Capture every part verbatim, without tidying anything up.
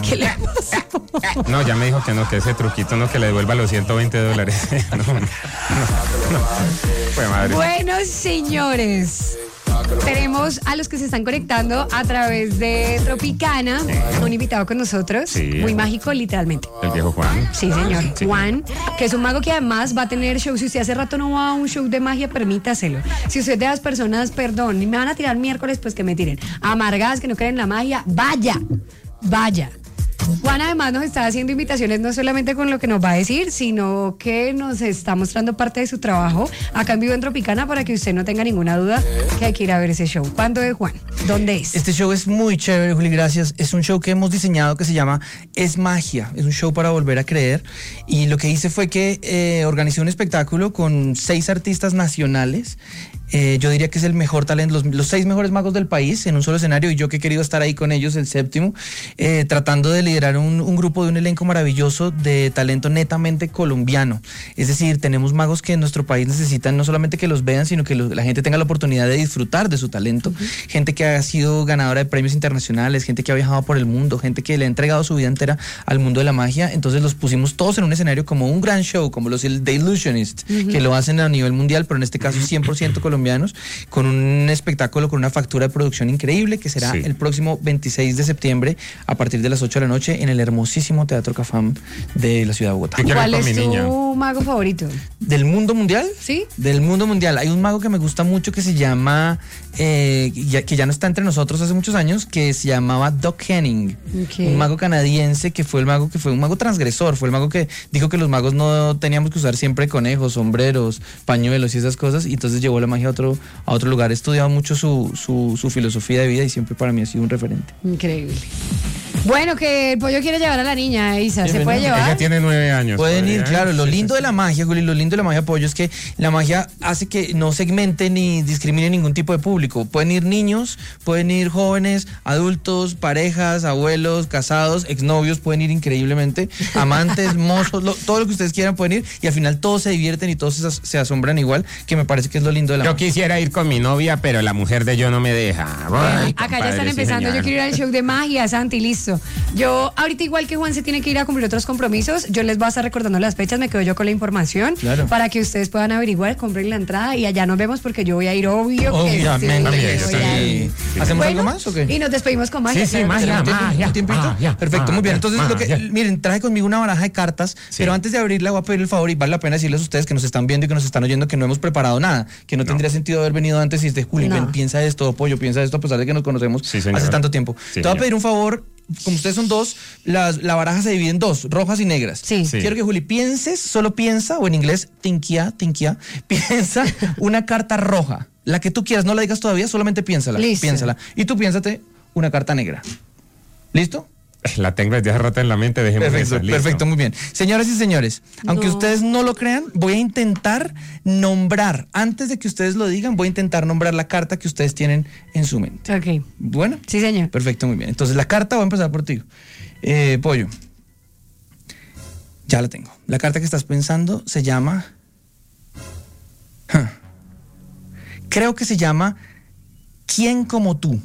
¿Qué le pasó? No, ya me dijo que no, que ese truquito no, que le devuelva los ciento veinte dólares. No, no, no. Fue madre. Bueno, señores, tenemos a los que se están conectando a través de Tropicana, un invitado con nosotros, Sí. muy mágico literalmente. El viejo Juan. Sí, señor. Sí. Juan, que es un mago que además va a tener show. Si usted hace rato no va a un show de magia, permítaselo. Si usted de las personas, perdón, y me van a tirar miércoles, pues que me tiren. Amargadas, que no creen en la magia, vaya, vaya. Juan además nos está haciendo invitaciones no solamente con lo que nos va a decir, sino que nos está mostrando parte de su trabajo acá en vivo en Tropicana para que usted no tenga ninguna duda que hay que ir a ver ese show. ¿Cuándo es, Juan? ¿Dónde es? Este show es muy chévere, Juli, gracias. Es un show que hemos diseñado que se llama Es Magia. Es un show para volver a creer. Y lo que hice fue que eh, organicé un espectáculo con seis artistas nacionales. Eh, yo diría que es el mejor talento, los, los seis mejores magos del país en un solo escenario, y yo que he querido estar ahí con ellos, el séptimo, eh, tratando de liderar un, un grupo de un elenco maravilloso de talento netamente colombiano. Es decir, tenemos magos que en nuestro país necesitan no solamente que los vean, sino que los, la gente tenga la oportunidad de disfrutar de su talento. Uh-huh. Gente que ha sido ganadora de premios internacionales, gente que ha viajado por el mundo, gente que le ha entregado su vida entera al mundo de la magia. Entonces los pusimos todos en un escenario como un gran show, como los The Illusionists, uh-huh, que lo hacen a nivel mundial, pero en este caso cien por ciento colombiano, con un espectáculo con una factura de producción increíble que será sí. el próximo veintiséis de septiembre a partir de las ocho de la noche en el hermosísimo Teatro Cafam de la ciudad de Bogotá. ¿Cuál es tu niña? mago favorito? ¿Del mundo mundial? Sí. Del mundo mundial. Hay un mago que me gusta mucho que se llama, eh, ya, que ya no está entre nosotros hace muchos años, que se llamaba Doc Henning. Okay. Un mago canadiense que fue el mago que fue un mago transgresor, fue el mago que dijo que los magos no teníamos que usar siempre conejos, sombreros, pañuelos y esas cosas, y entonces llevó la magia a otro, a otro lugar. He estudiado mucho su, su, su filosofía de vida y siempre para mí ha sido un referente. Increíble. Bueno, que el pollo quiere llevar a la niña, Isa, ¿se puede llevar? Ella tiene nueve años. Pueden ir, claro. Lo lindo de la magia, Juli, lo lindo de la magia, pollo, es que la magia hace que no segmente ni discrimine ningún tipo de público. Pueden ir niños, pueden ir jóvenes, adultos, parejas, abuelos, casados, exnovios, pueden ir increíblemente, amantes, mozos, lo, todo lo que ustedes quieran pueden ir, y al final todos se divierten y todos se, se asombran igual, que me parece que es lo lindo de la yo magia. Yo quisiera ir con mi novia, pero la mujer de yo no me deja. Ay, acá ya están empezando, sí, yo quiero ir al show de magia, Santi, listo. Yo, ahorita igual que Juan se tiene que ir a cumplir otros compromisos, yo les voy a estar recordando las fechas, me quedo yo con la información, claro, para que ustedes puedan averiguar, compren la entrada y allá nos vemos porque yo voy a ir, obvio. Obviamente, que sí, sí. Sí. Sí. ¿Hacemos bueno, algo más o qué? Y nos despedimos con magia. Sí, sí, magia, magia, ¿Un tiempito? Magia, perfecto, magia, muy bien. Entonces, magia. Lo que, miren, traje conmigo una baraja de cartas, sí, pero antes de abrirla voy a pedir el favor, y vale la pena decirles a ustedes que nos están viendo y que nos están oyendo que no hemos preparado nada, que no, no. tendría sentido haber venido antes y este Juli, no. ven, piensa esto, Pollo, piensa esto, a pesar de que nos conocemos sí, hace tanto tiempo. Sí, te voy a pedir un favor. Como ustedes son dos, las, la baraja se divide en dos, rojas y negras. Sí. Sí. Quiero que Juli pienses, solo piensa, o en inglés, tinkia, tinkia, piensa una carta roja. La que tú quieras, no la digas todavía, solamente piénsala. Listo. Piénsala. Y tú piénsate una carta negra. ¿Listo? La tengo desde hace rato en la mente, dejemos perfecto, eso, perfecto, muy bien. Señoras y señores, aunque no. ustedes no lo crean, voy a intentar nombrar, antes de que ustedes lo digan, voy a intentar nombrar la carta que ustedes tienen en su mente. Ok. ¿Bueno? Sí, señor. Perfecto, muy bien. Entonces la carta, voy a empezar por ti. Eh, Pollo. Ya la tengo. La carta que estás pensando se llama... Huh. Creo que se llama ¿Quién como tú?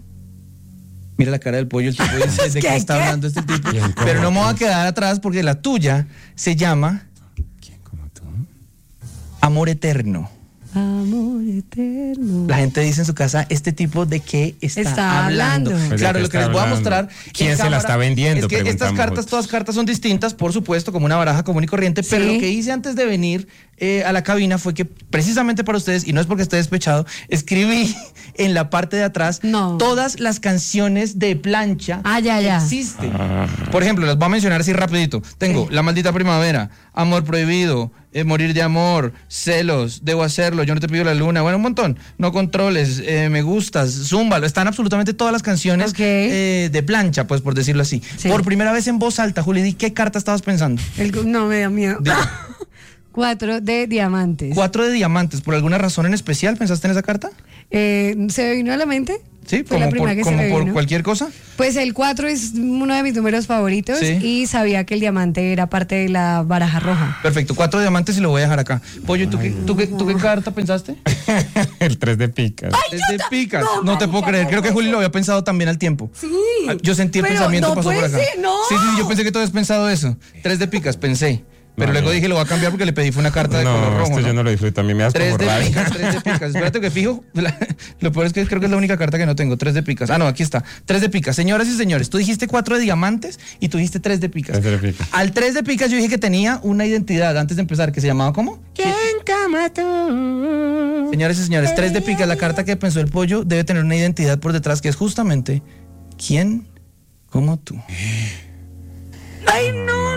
Mira la cara del pollo, el tipo dice de qué está hablando este tipo. Pero no me voy a quedar atrás porque la tuya se llama... ¿Quién como tú? Amor eterno. Amor eterno. La gente dice en su casa, ¿este tipo de qué está, está hablando? hablando? Pues claro, lo que les voy a mostrar... ¿Quién se la está vendiendo? Es que estas cartas, todas cartas son distintas, por supuesto, como una baraja común y corriente, sí, pero lo que hice antes de venir eh, a la cabina fue que precisamente para ustedes, y no es porque esté despechado, escribí en la parte de atrás no. todas las canciones de plancha ah, ya, ya. que existen. Ah. Por ejemplo, las voy a mencionar así rapidito. Tengo sí. La maldita primavera, Amor prohibido, eh, Morir de amor, Celos, Debo hacerlo, Yo no te pido la luna, bueno, un montón. No controles, eh, Me gustas, Zúmbalo. Están absolutamente todas las canciones okay. eh, de plancha, pues por decirlo así. Sí. Por primera vez en voz alta, Juli, ¿qué carta estabas pensando? El, no, me da miedo. De... Cuatro de diamantes. Cuatro de diamantes. ¿Por alguna razón en especial pensaste en esa carta? Eh, ¿Se vino a la mente? ¿Sí? Fue la Como primera por, que se como me por vino. cualquier cosa. Pues el cuatro es uno de mis números favoritos Sí. y sabía que el diamante era parte de la baraja roja. Perfecto, cuatro diamantes y lo voy a dejar acá. Pollo, ¿tú, qué, tú, qué, ¿tú qué carta pensaste? El tres de picas. Es de picas. no, No, te puedo marica, creer. no Creo que puede Juli lo había pensado también al tiempo. Sí. Ah, Yo sentí el Pero pensamiento, no pasó por puede acá. ser, no. Sí, sí, yo pensé que tú habías pensado eso. Tres de picas, pensé. Pero No, luego no. dije, lo voy a cambiar porque le pedí fue una carta de color No, rojo. esto ¿no? yo no lo disfruto. A mí me das Tres como de rabia. picas, tres de picas. Espérate que fijo. la- lo peor es que creo que es la única carta que no tengo. Tres de picas. Ah, no, aquí está. Tres de picas. Señoras y señores, tú dijiste cuatro de diamantes y tú dijiste tres de picas. Tres de picas. Al tres de picas yo dije que tenía una identidad antes de empezar, que se llamaba ¿cómo? ¿Quién como tú? Señores y señores, tres de picas, la carta que pensó el pollo debe tener una identidad por detrás que es justamente ¿quién como tú? Ay, no.